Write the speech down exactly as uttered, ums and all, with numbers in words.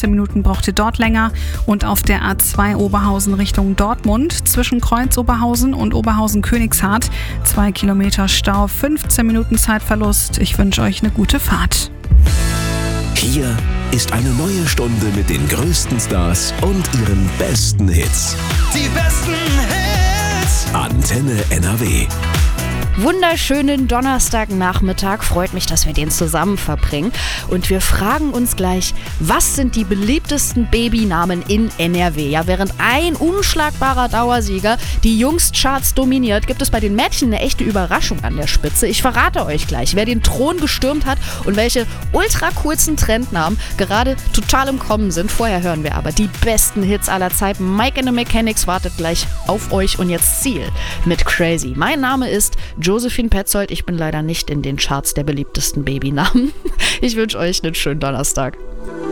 fünfzehn Minuten braucht ihr dort länger. Und auf der A zwei Oberhausen Richtung Dortmund zwischen Kreuz Oberhausen und Oberhausen-Königshardt zwei Kilometer Stau, fünfzehn Minuten Zeitverlust. Ich wünsche euch eine gute Fahrt. Hier ist eine neue Stunde mit den größten Stars und ihren besten Hits. Die besten Hits. Antenne N R W. Wunderschönen Donnerstagnachmittag. Freut mich, dass wir den zusammen verbringen. Und wir fragen uns gleich, was sind die beliebtesten Babynamen in N R W? Ja, während ein unschlagbarer Dauersieger die Jungscharts dominiert, gibt es bei den Mädchen eine echte Überraschung an der Spitze. Ich verrate euch gleich, wer den Thron gestürmt hat und welche ultra kurzen Trendnamen gerade total im Kommen sind. Vorher hören wir aber die besten Hits aller Zeiten. Mike and the Mechanics wartet gleich auf euch und jetzt Ziel mit Crazy. Mein Name ist Josephine Petzold. Ich bin leider nicht in den Charts der beliebtesten Babynamen. Ich wünsche euch einen schönen Donnerstag.